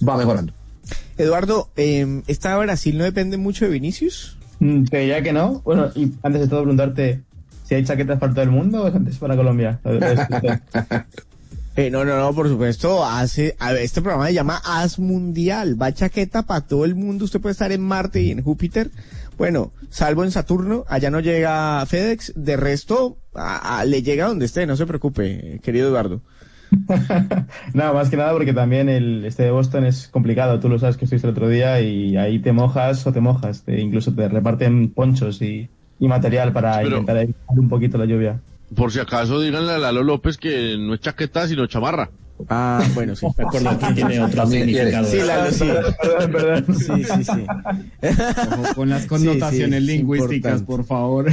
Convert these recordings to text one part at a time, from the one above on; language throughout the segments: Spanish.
va mejorando. Eduardo, ¿esta Brasil no depende mucho de Vinicius? Te diría que no. Bueno, y antes de todo preguntarte si hay chaquetas para todo el mundo o es antes para Colombia. No, por supuesto, este programa se llama As Mundial, va chaqueta para todo el mundo, usted puede estar en Marte y en Júpiter, bueno, salvo en Saturno, allá no llega FedEx, de resto, le llega donde esté, no se preocupe, querido Eduardo. Nada, más que nada porque también este de Boston es complicado, tú lo sabes que estuviste el otro día y ahí te mojas o te mojas, incluso te reparten ponchos y material para intentar evitar un poquito la lluvia. Por si acaso, díganle a Lalo López que no es chaqueta, sino chamarra. Ah, bueno, sí. Me acuerdo que tiene otro significado. Sí, Lalo, sí. Perdón. Sí. Ojo con las connotaciones lingüísticas, importante. por favor.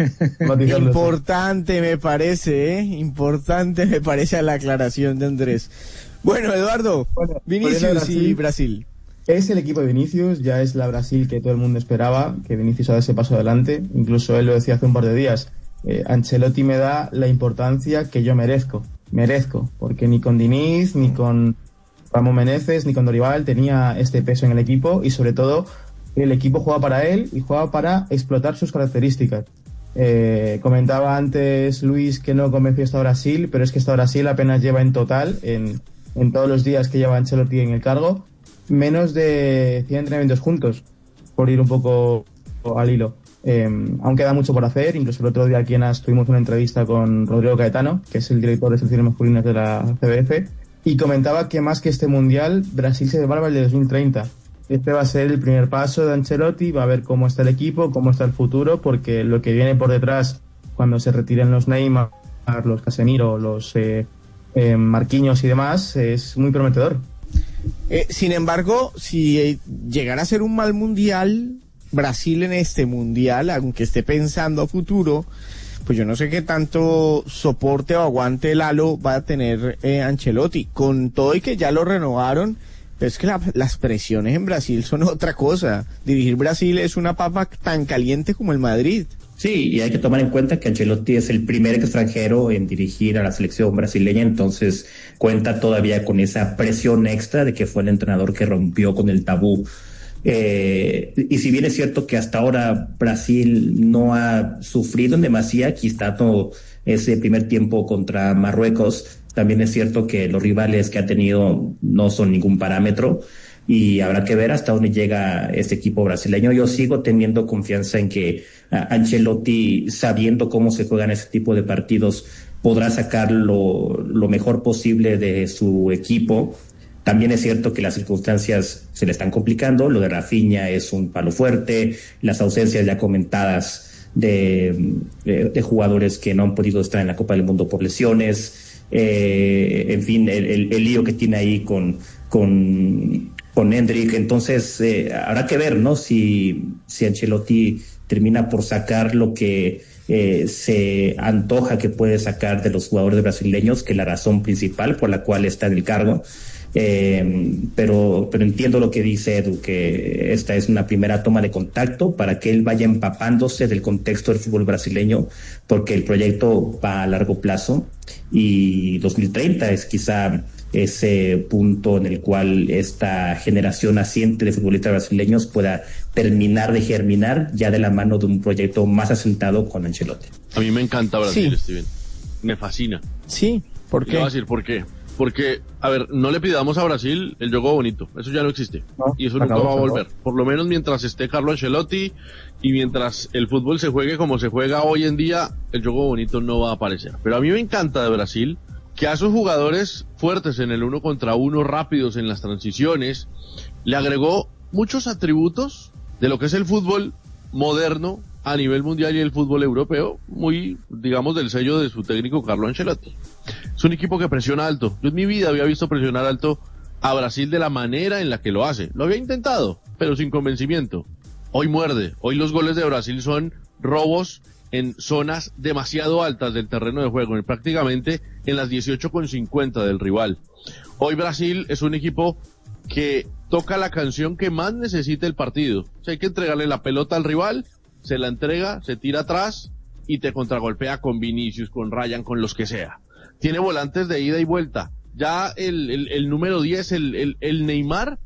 Importante me parece, Importante me parece a la aclaración de Andrés. Bueno, Eduardo, Vinicius y Brasil. Es el equipo de Vinicius, ya es la Brasil que todo el mundo esperaba, que Vinicius haga ese paso adelante. Incluso él lo decía hace un par de días. Ancelotti me da la importancia que yo merezco, porque ni con Diniz, ni con Ramón Meneses, ni con Dorival tenía este peso en el equipo y sobre todo el equipo juega para él y juega para explotar sus características. Comentaba antes Luis que no convenció esta Brasil, pero es que esta Brasil apenas lleva en total, en todos los días que lleva Ancelotti en el cargo, menos de 100 entrenamientos juntos, por ir un poco al hilo. Aún queda mucho por hacer, incluso el otro día aquí en AS tuvimos una entrevista con Rodrigo Caetano, que es el director de selecciones masculinas de la CBF, y comentaba que más que este mundial, Brasil se prepara para el de 2030. Este va a ser el primer paso de Ancelotti, va a ver cómo está el equipo, cómo está el futuro, porque lo que viene por detrás, cuando se retiren los Neymar, los Casemiro, los Marquinhos y demás, es muy prometedor. Sin embargo, si llegara a ser un mal mundial, Brasil en este mundial, aunque esté pensando a futuro, pues yo no sé qué tanto soporte o aguante Lalo va a tener Ancelotti, con todo y que ya lo renovaron, pero es que las presiones en Brasil son otra cosa. Dirigir Brasil es una papa tan caliente como el Madrid. Sí, y hay que tomar en cuenta que Ancelotti es el primer extranjero en dirigir a la selección brasileña, entonces cuenta todavía con esa presión extra de que fue el entrenador que rompió con el tabú. Y si bien es cierto que hasta ahora Brasil no ha sufrido en demasía, quitando ese primer tiempo contra Marruecos, también es cierto que los rivales que ha tenido no son ningún parámetro y habrá que ver hasta dónde llega este equipo brasileño. Yo sigo teniendo confianza en que Ancelotti, sabiendo cómo se juegan ese tipo de partidos, podrá sacar lo mejor posible de su equipo. También es cierto que las circunstancias se le están complicando, lo de Rafinha es un palo fuerte, las ausencias ya comentadas de jugadores que no han podido estar en la Copa del Mundo por lesiones, en fin, el lío que tiene ahí con Endrick. Entonces habrá que ver, ¿no? Si Ancelotti termina por sacar lo que se antoja que puede sacar de los jugadores brasileños, que es la razón principal por la cual está en el cargo. Pero entiendo lo que dice Edu, que esta es una primera toma de contacto para que él vaya empapándose del contexto del fútbol brasileño, porque el proyecto va a largo plazo y 2030 es quizá ese punto en el cual esta generación naciente de futbolistas brasileños pueda terminar de germinar ya de la mano de un proyecto más asentado con Ancelotti. A mí me encanta Brasil, Sí. Steven. Me fascina. Sí, ¿por Y le qué? voy a decir por qué. Porque, a ver, no le pidamos a Brasil el juego bonito. Eso ya no existe. No, Y eso nunca acabó, va a acabó. volver. Por lo menos mientras esté Carlo Ancelotti y mientras el fútbol se juegue como se juega hoy en día, el juego bonito no va a aparecer. Pero a mí me encanta de Brasil que a sus jugadores fuertes en el 1 contra 1, rápidos en las transiciones, le agregó muchos atributos de lo que es el fútbol moderno a nivel mundial y el fútbol europeo, muy, digamos, del sello de su técnico Carlo Ancelotti. Es un equipo que presiona alto. Yo en mi vida había visto presionar alto a Brasil de la manera en la que lo hace. Lo había intentado, pero sin convencimiento. Hoy muerde. Hoy los goles de Brasil son robos en zonas demasiado altas del terreno de juego, prácticamente en las 18,50 del rival. Hoy Brasil es un equipo que toca la canción que más necesita el partido. O sea, hay que entregarle la pelota al rival, se la entrega, se tira atrás y te contragolpea con Vinicius, con Ryan, con los que sea. Tiene volantes de ida y vuelta. Ya el número 10, el Neymar,